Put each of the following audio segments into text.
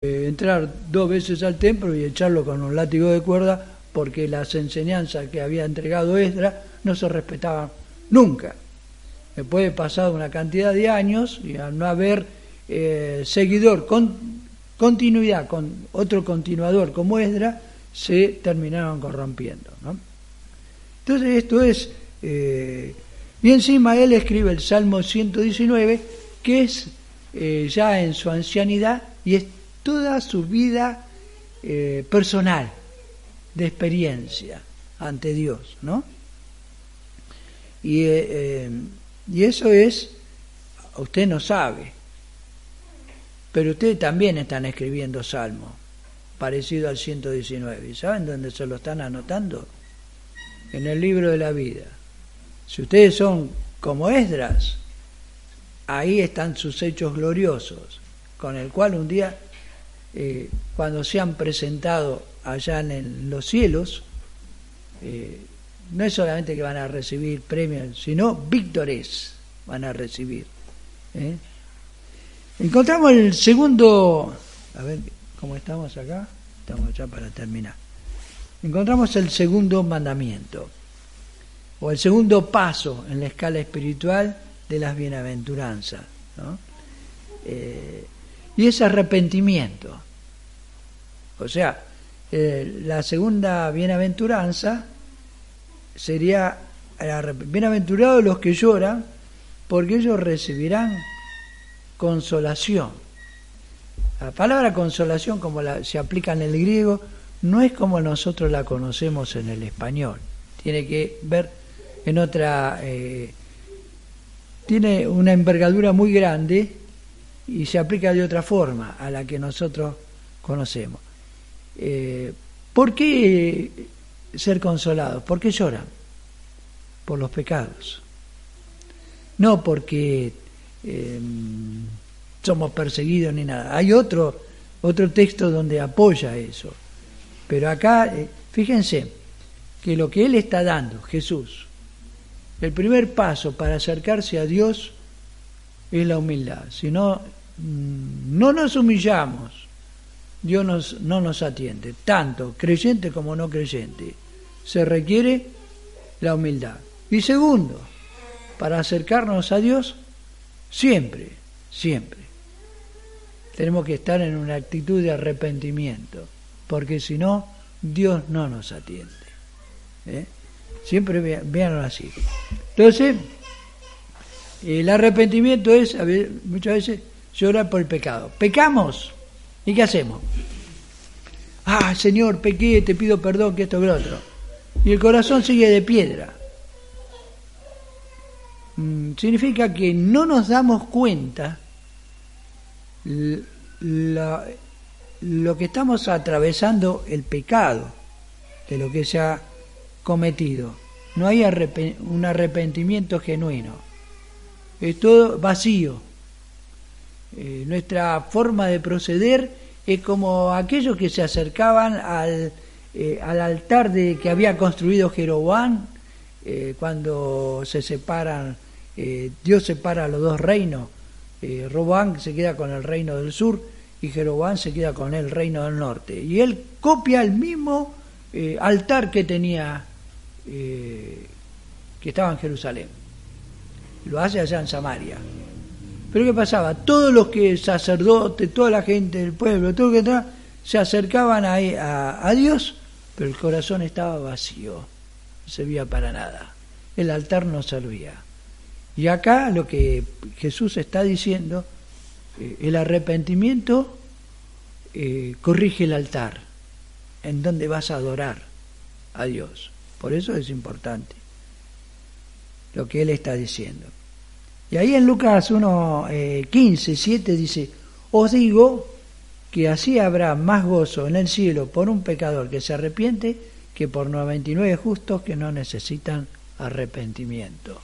entrar 2 veces al templo y echarlo con un látigo de cuerda, porque las enseñanzas que había entregado Esdras no se respetaban nunca. Después de pasado una cantidad de años y al no haber seguidor con continuidad con otro continuador como Esdras, se terminaron corrompiendo, ¿no? Entonces esto es y encima él escribe el Salmo 119, que es ya en su ancianidad, y es toda su vida personal, de experiencia ante Dios, ¿no? Y eso es, usted no sabe, pero ustedes también están escribiendo salmos parecido al 119. ¿Y saben dónde se lo están anotando? En el libro de la vida. Si ustedes son como Esdras, ahí están sus hechos gloriosos, con el cual un día, cuando sean presentados allá en los cielos, no es solamente que van a recibir premios, sino víctores van a recibir. Encontramos el segundo, a ver cómo estamos acá, estamos ya para terminar. Encontramos el segundo mandamiento, o el segundo paso en la escala espiritual de las bienaventuranzas, ¿no? Y es arrepentimiento. O sea, la segunda bienaventuranza sería bienaventurados los que lloran, porque ellos recibirán consolación. La palabra consolación, como se aplica en el griego, no es como nosotros la conocemos en el español. Tiene que ver en otra... tiene una envergadura muy grande y se aplica de otra forma a la que nosotros conocemos. ¿Por qué ser consolados? ¿Por qué lloran? Por los pecados. No porque somos perseguidos ni nada. Hay otro texto donde apoya eso. Pero acá, fíjense que lo que Él está dando, Jesús, el primer paso para acercarse a Dios es la humildad. Si no nos humillamos, Dios no nos atiende. Tanto creyente como no creyente. Se requiere la humildad. Y segundo, para acercarnos a Dios, siempre tenemos que estar en una actitud de arrepentimiento, porque si no, Dios no nos atiende. Siempre véanlo así. Entonces, el arrepentimiento es, muchas veces, llorar por el pecado. Pecamos, ¿y qué hacemos? Señor, pequé, te pido perdón, que esto, que lo otro. Y el corazón sigue de piedra. Significa que no nos damos cuenta lo que estamos atravesando, el pecado de lo que se ha cometido. No hay un arrepentimiento genuino, es todo vacío. Nuestra forma de proceder es como aquellos que se acercaban al altar que había construido Jeroboam, cuando se separan, Dios separa los dos reinos. Roboam se queda con el reino del sur y Jeroboam se queda con el reino del norte, y él copia el mismo altar que tenía, que estaba en Jerusalén, lo hace allá en Samaria. Pero ¿qué pasaba? Todos los que sacerdotes, toda la gente del pueblo, todo lo que estaba, se acercaban a Dios, pero el corazón estaba vacío, no servía para nada, el altar no servía. Y acá lo que Jesús está diciendo, el arrepentimiento corrige el altar en donde vas a adorar a Dios. Por eso es importante lo que Él está diciendo. Y ahí en Lucas 1:15-7 dice: os digo que así habrá más gozo en el cielo por un pecador que se arrepiente que por 99 justos que no necesitan arrepentimiento.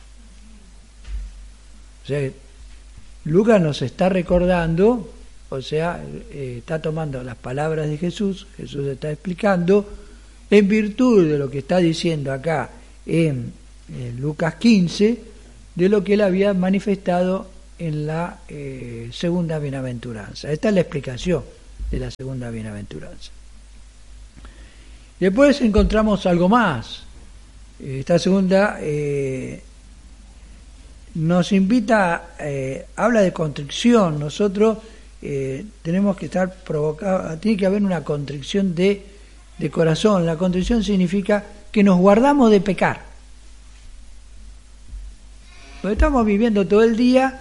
O sea, Lucas nos está recordando, o sea, está tomando las palabras de Jesús está explicando, en virtud de lo que está diciendo acá en Lucas 15, de lo que él había manifestado en la segunda bienaventuranza. Esta es la explicación de la segunda bienaventuranza. Después encontramos algo más. Esta segunda nos invita, habla de contrición. Nosotros tenemos que estar provocados, tiene que haber una contrición de corazón. La contrición significa que nos guardamos de pecar. Porque estamos viviendo todo el día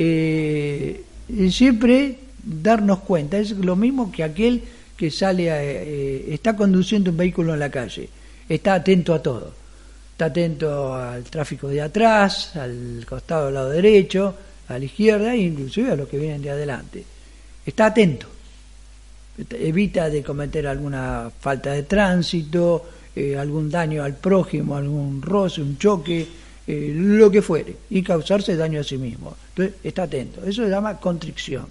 y siempre darnos cuenta. Es lo mismo que aquel que sale, está conduciendo un vehículo en la calle. Está atento a todo. Está atento al tráfico de atrás, al costado del lado derecho, a la izquierda e inclusive a los que vienen de adelante. Está atento. Evita de cometer alguna falta de tránsito, algún daño al prójimo, algún roce, un choque, lo que fuere, y causarse daño a sí mismo. Entonces, está atento. Eso se llama contrición.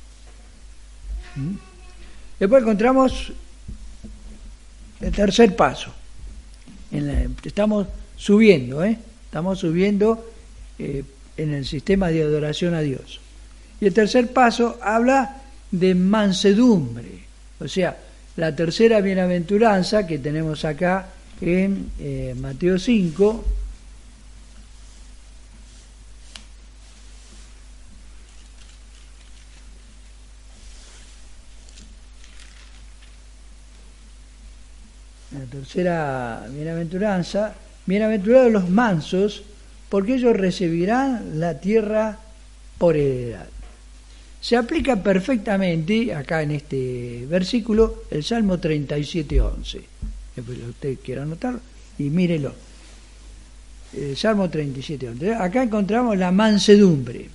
Después encontramos el tercer paso. Estamos subiendo, estamos subiendo en el sistema de adoración a Dios. Y el tercer paso habla de mansedumbre, o sea, la tercera bienaventuranza que tenemos acá en Mateo 5. La tercera bienaventuranza: bienaventurados los mansos, porque ellos recibirán la tierra por heredad. Se aplica perfectamente acá en este versículo el Salmo 37:11. Después usted quiera anotarlo y mírelo. El Salmo 37:11. Acá encontramos la mansedumbre.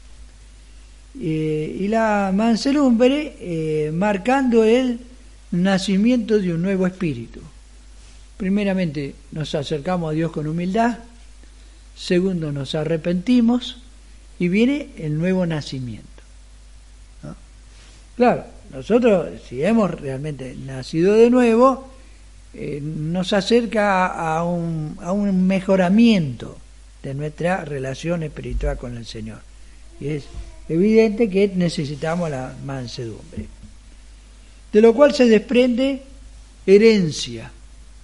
Y la mansedumbre marcando el nacimiento de un nuevo espíritu. Primeramente nos acercamos a Dios con humildad. Segundo, nos arrepentimos y viene el nuevo nacimiento. ¿No? Claro, nosotros si hemos realmente nacido de nuevo, nos acerca a un mejoramiento de nuestra relación espiritual con el Señor. Y es evidente que necesitamos la mansedumbre. De lo cual se desprende herencia.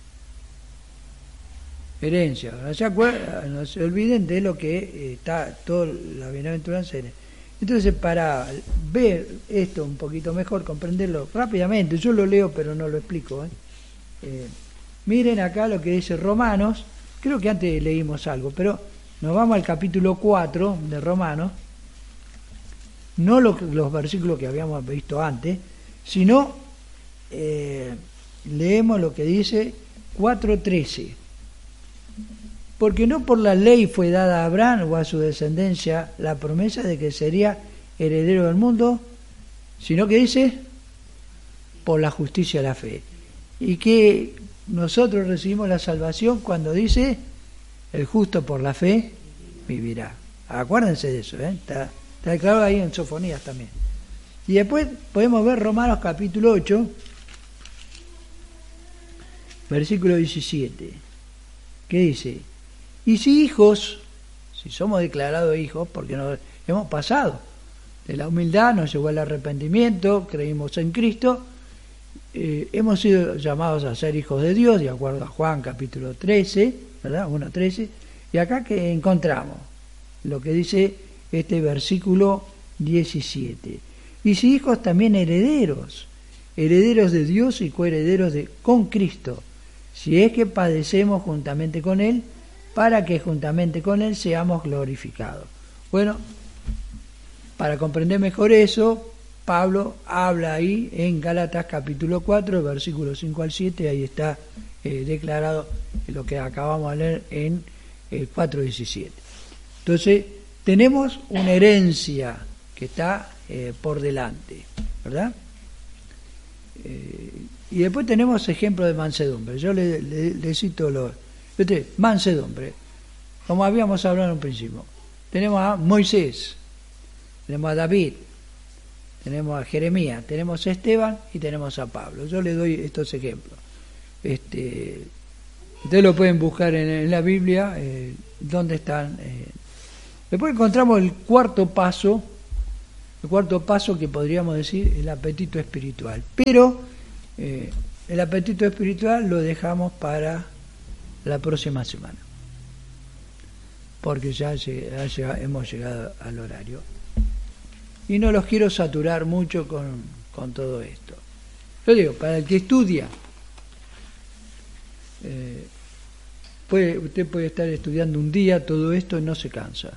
No se olviden de lo que está toda la bienaventuranza. Entonces, para ver esto un poquito mejor, comprenderlo rápidamente, yo lo leo pero no lo explico. Miren acá lo que dice Romanos. Creo que antes leímos algo, pero nos vamos al capítulo 4 de Romanos. No los versículos que habíamos visto antes, sino leemos lo que dice 4:13. Porque no por la ley fue dada a Abraham o a su descendencia la promesa de que sería heredero del mundo, sino que dice por la justicia de la fe. Y que nosotros recibimos la salvación cuando dice el justo por la fe vivirá. Acuérdense de eso, está declarado ahí en Sofonías también. Y después podemos ver Romanos capítulo 8, versículo 17, que dice: y si hijos, si somos declarados hijos, porque nos hemos pasado de la humildad, nos llevó al arrepentimiento, creímos en Cristo, hemos sido llamados a ser hijos de Dios, de acuerdo a Juan capítulo 13, ¿verdad? 1:13, y acá que encontramos lo que dice este versículo 17. Y si hijos, también herederos de Dios y coherederos con Cristo, si es que padecemos juntamente con Él, para que juntamente con Él seamos glorificados. Bueno, para comprender mejor eso, Pablo habla ahí en Gálatas capítulo 4, versículos 5 al 7, ahí está declarado lo que acabamos de leer en el 4:17. Entonces, tenemos una herencia que está por delante, ¿verdad? Y después tenemos ejemplos de mansedumbre. Yo le cito mansedumbre, como habíamos hablado en un principio. Tenemos a Moisés, tenemos a David, tenemos a Jeremías, tenemos a Esteban y tenemos a Pablo. Yo le doy estos ejemplos. Ustedes lo pueden buscar en la Biblia, donde están. Después encontramos el cuarto paso El cuarto paso, que podríamos decir, el apetito espiritual. Pero el apetito espiritual lo dejamos para la próxima semana, porque ya hemos llegado al horario. Y no los quiero saturar mucho con todo esto. Yo digo, para el que estudia, usted puede estar estudiando un día todo esto y no se cansa.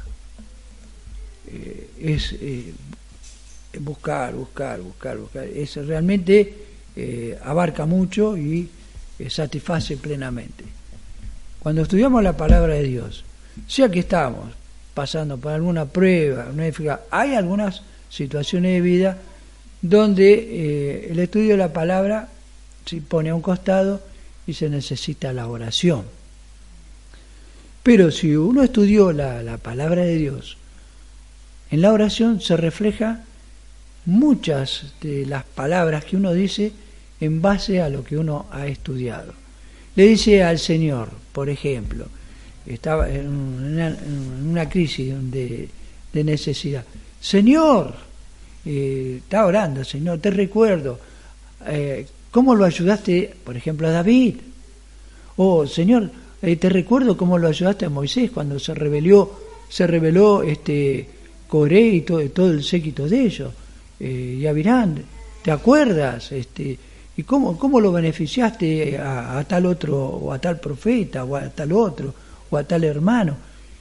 Es buscar. Es realmente abarca mucho y satisface plenamente. Cuando estudiamos la palabra de Dios, sea que estamos pasando por alguna prueba, una dificultad, hay algunas situaciones de vida donde el estudio de la palabra se pone a un costado y se necesita la oración. Pero si uno estudió la palabra de Dios, en la oración se refleja muchas de las palabras que uno dice en base a lo que uno ha estudiado. Le dice al Señor, por ejemplo, estaba en una crisis de necesidad. Señor, está orando, Señor, te recuerdo, ¿cómo lo ayudaste, por ejemplo, a David? Oh, Señor, te recuerdo cómo lo ayudaste a Moisés cuando se rebeló Coré y todo el séquito de ellos, y Abirán, ¿te acuerdas? ¿Y cómo lo beneficiaste a tal otro, o a tal profeta, o a tal otro, o a tal hermano?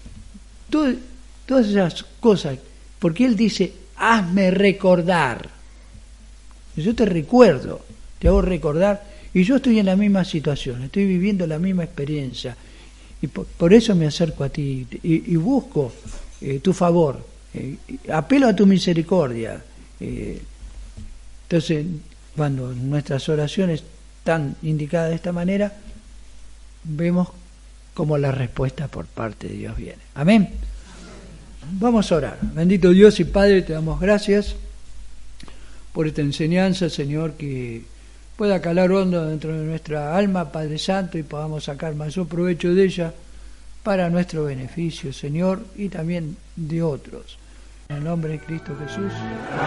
Todas esas cosas, porque él dice, hazme recordar. Yo te recuerdo, te hago recordar, y yo estoy en la misma situación, estoy viviendo la misma experiencia, y por eso me acerco a ti y busco tu favor, apelo a tu misericordia. Entonces, cuando nuestras oraciones están indicadas de esta manera, vemos cómo la respuesta por parte de Dios viene. Amén. Vamos a orar. Bendito Dios y Padre, te damos gracias por esta enseñanza, Señor, que pueda calar hondo dentro de nuestra alma, Padre Santo, y podamos sacar mayor provecho de ella para nuestro beneficio, Señor, y también de otros. En el nombre de Cristo Jesús.